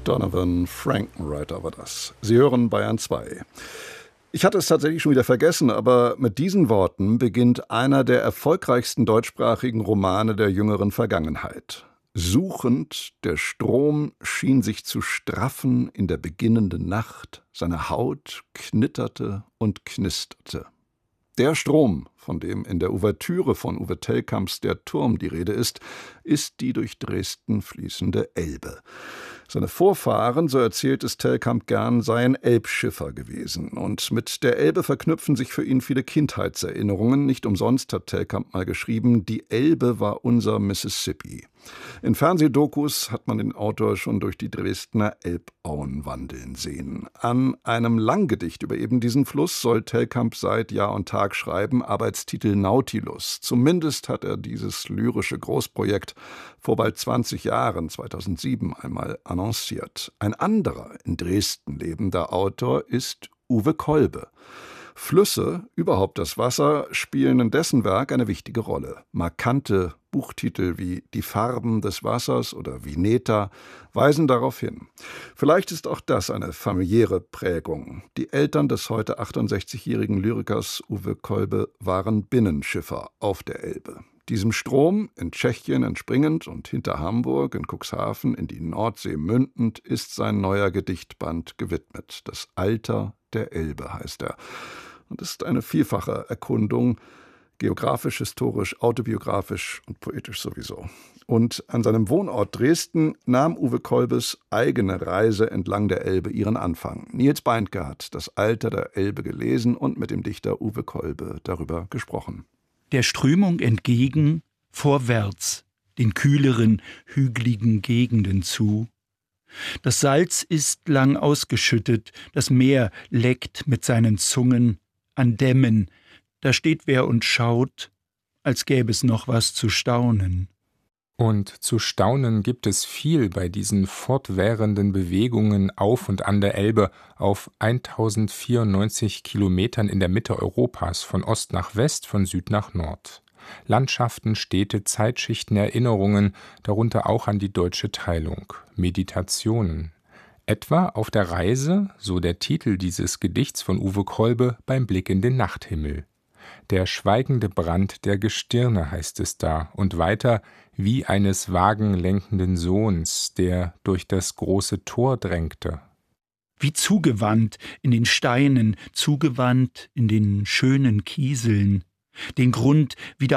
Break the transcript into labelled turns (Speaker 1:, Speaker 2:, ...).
Speaker 1: Donovan Frankenreiter war das. Sie hören Bayern 2. Ich hatte es tatsächlich schon wieder vergessen, aber mit diesen Worten beginnt einer der erfolgreichsten deutschsprachigen Romane der jüngeren Vergangenheit. Suchend, der Strom schien sich zu straffen in der beginnenden Nacht, seine Haut knitterte und knisterte. Der Strom, von dem in der Ouvertüre von Uwe Tellkamps Der Turm die Rede ist die durch Dresden fließende Elbe. Seine Vorfahren, so erzählt es Tellkamp gern, seien Elbschiffer gewesen. Und mit der Elbe verknüpfen sich für ihn viele Kindheitserinnerungen. Nicht umsonst hat Tellkamp mal geschrieben, die Elbe war unser Mississippi. In Fernsehdokus hat man den Autor schon durch die Dresdner Elbauen wandeln sehen. An einem Langgedicht über eben diesen Fluss soll Tellkamp seit Jahr und Tag schreiben, Arbeitstitel Nautilus. Zumindest hat er dieses lyrische Großprojekt vor bald 20 Jahren, 2007, einmal annonciert. Ein anderer in Dresden lebender Autor ist Uwe Kolbe. Flüsse, überhaupt das Wasser, spielen in dessen Werk eine wichtige Rolle. Markante Buchtitel wie Die Farben des Wassers oder Vineta weisen darauf hin. Vielleicht ist auch das eine familiäre Prägung. Die Eltern des heute 68-jährigen Lyrikers Uwe Kolbe waren Binnenschiffer auf der Elbe. Diesem Strom, in Tschechien entspringend und hinter Hamburg in Cuxhaven in die Nordsee mündend, ist sein neuer Gedichtband gewidmet. Das Alter der Elbe heißt er. Und ist eine vielfache Erkundung, geografisch, historisch, autobiografisch und poetisch sowieso. Und an seinem Wohnort Dresden nahm Uwe Kolbes eigene Reise entlang der Elbe ihren Anfang. Niels Beindke hat Das Alter der Elbe gelesen und mit dem Dichter Uwe Kolbe darüber gesprochen.
Speaker 2: Der Strömung entgegen, vorwärts, den kühleren, hügeligen Gegenden zu. Das Salz ist lang ausgeschüttet, das Meer leckt mit seinen Zungen an Dämmen, da steht wer und schaut, als gäbe es noch was zu staunen.
Speaker 3: Und zu staunen gibt es viel bei diesen fortwährenden Bewegungen auf und an der Elbe auf 1094 Kilometern in der Mitte Europas, von Ost nach West, von Süd nach Nord. Landschaften, Städte, Zeitschichten, Erinnerungen, darunter auch an die deutsche Teilung, Meditationen. Etwa auf der Reise, so der Titel dieses Gedichts von Uwe Kolbe, beim Blick in den Nachthimmel. Der schweigende Brand der Gestirne heißt es da, und weiter wie eines wagenlenkenden Sohns, der durch das große Tor drängte.
Speaker 2: Wie zugewandt in den Steinen, zugewandt in den schönen Kieseln, den Grund wieder